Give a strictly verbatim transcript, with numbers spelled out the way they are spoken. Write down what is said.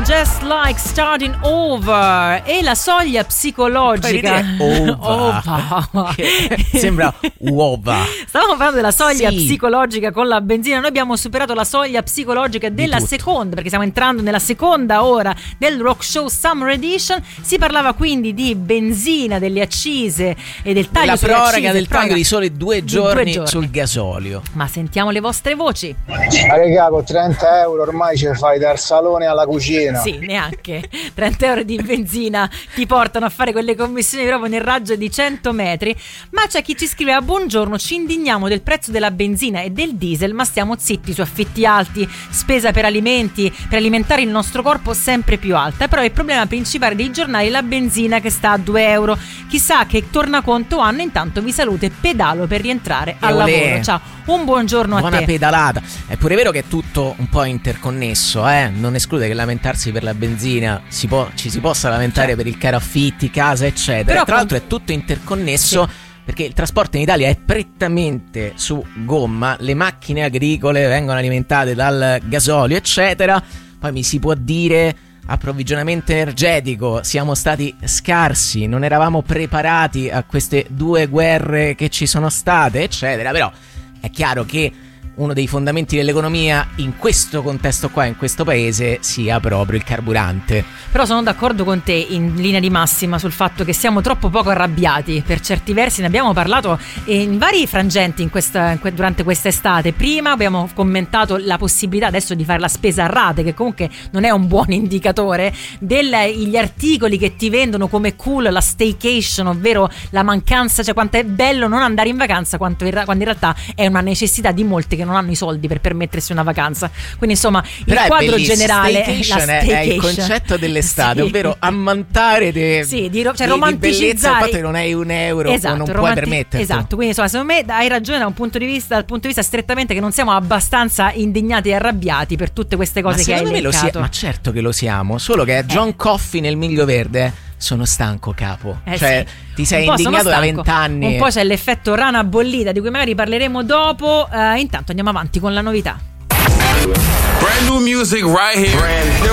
Just Like Starting Over, e la soglia psicologica ova. Sembra uova. Stavamo parlando della soglia sì. psicologica con la benzina. Noi abbiamo superato la soglia psicologica della seconda, perché stiamo entrando nella seconda ora del Rock Show Summer Edition. Si parlava quindi di benzina, delle accise e del taglio la sulle proroga accise, del taglio di sole due giorni, due giorni sul gasolio. Ma sentiamo le vostre voci. Ma regà, con trenta euro ormai ci fai dal salone alla cucina. Sì, neanche trenta euro di benzina ti portano a fare quelle commissioni proprio nel raggio di cento metri. Ma c'è chi ci scrive: a buongiorno, ci indigniamo del prezzo della benzina e del diesel, ma stiamo zitti su affitti alti, spesa per alimenti, per alimentare il nostro corpo sempre più alta. Però il problema principale dei giornali è la benzina che sta a due euro. Chissà che tornaconto hanno. Intanto vi saluto e pedalo per rientrare al Olè. lavoro. Ciao, un buongiorno a Buona te. pedalata. È pure vero che è tutto un po' interconnesso, eh? Non esclude che lamentarsi per la benzina si può, ci si possa lamentare cioè. per il caro affitti, casa, eccetera. Però tra l'altro è tutto interconnesso, sì. Perché il trasporto in Italia è prettamente su gomma, le macchine agricole vengono alimentate dal gasolio, eccetera. Poi mi si può dire approvvigionamento energetico, siamo stati scarsi, non eravamo preparati a queste due guerre che ci sono state, eccetera. Però è chiaro che uno dei fondamenti dell'economia in questo contesto qua, in questo paese, sia proprio il carburante. Però sono d'accordo con te in linea di massima sul fatto che siamo troppo poco arrabbiati. Per certi versi ne abbiamo parlato in vari frangenti in questa, in que- durante quest'estate. Prima abbiamo commentato la possibilità adesso di fare la spesa a rate, che comunque non è un buon indicatore, degli articoli che ti vendono come cool la staycation, ovvero la mancanza, cioè quanto è bello non andare in vacanza, quanto in, quando in realtà è una necessità di molti che non hanno i soldi per permettersi una vacanza. Quindi insomma il Però quadro generale staycation, la staycation è il concetto dell'estate, sì. Ovvero ammantare de, sì, di, cioè di, romanticizzare di bellezza il fatto che non hai un euro, esatto, non romanti- puoi permetterti. Esatto, quindi insomma secondo me hai ragione da un punto di vista, dal punto di vista strettamente che non siamo abbastanza indignati e arrabbiati per tutte queste cose ma che hai me lo elencato. si- ma certo che lo siamo, solo che a John eh. Coffey nel Miglio Verde sono stanco, capo. Eh cioè sì. ti sei Un po' indignato da stanco. vent'anni. Un po' c'è l'effetto rana bollita di cui magari parleremo dopo. Uh, intanto andiamo avanti con la novità. Brand new music right here. Brand